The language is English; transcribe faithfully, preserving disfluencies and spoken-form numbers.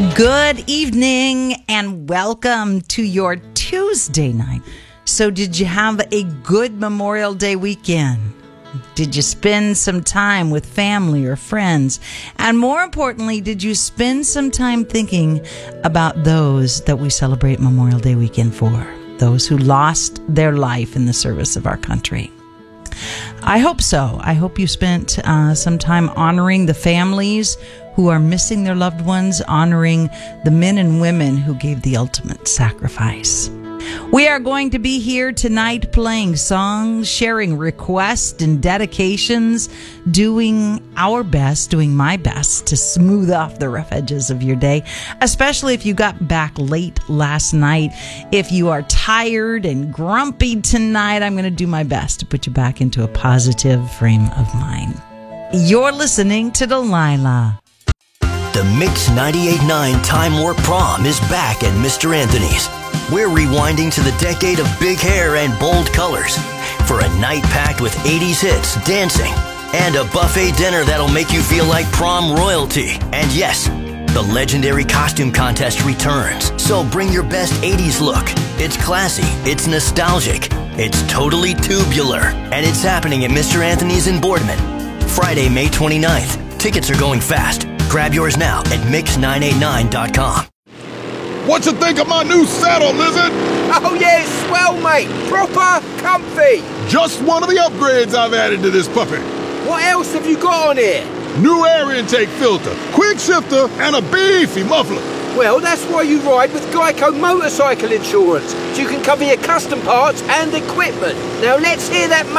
Good evening and welcome to your Tuesday night. So did you have a good Memorial Day weekend? Did you spend some time with family or friends? And more importantly, did you spend some time thinking about those that we celebrate Memorial Day weekend for? Those who lost their life in the service of our country. I hope so. I hope you spent uh, some time honoring the families who are missing their loved ones, honoring the men and women who gave the ultimate sacrifice. We are going to be here tonight playing songs, sharing requests and dedications, doing our best, doing my best to smooth off the rough edges of your day, especially if you got back late last night. If you are tired and grumpy tonight, I'm going to do my best to put you back into a positive frame of mind. You're listening to Delilah. The Mix ninety-eight point nine Time Warp Prom is back at Mister Anthony's. We're rewinding to the decade of big hair and bold colors for a night packed with eighties hits, dancing, and a buffet dinner that'll make you feel like prom royalty. And yes, the legendary costume contest returns. So bring your best eighties look. It's classy, it's nostalgic, it's totally tubular, and it's happening at Mister Anthony's in Boardman, Friday, May twenty-ninth. Tickets are going fast. Grab yours now at mix nine eight nine dot com. What you think of my new saddle, Lizard? Oh yeah, it's swell, mate. Proper comfy. Just one of the upgrades I've added to this puppy. What else have you got on here? New air intake filter, quick shifter, and a beefy muffler. Well, that's why you ride with Geico Motorcycle Insurance, so you can cover your custom parts and equipment. Now let's hear that